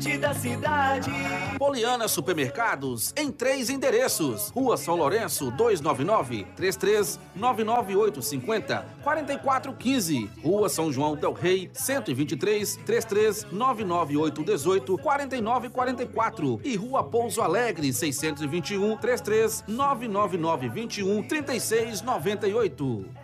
da cidade. Poliana Supermercados, em 3 endereços. Rua São Lourenço, 299, 33-99850, 4415. Rua São João del Rei, 123, 33-99818, 4944. E Rua Pouso Alegre, 621, 33-99921, 3698.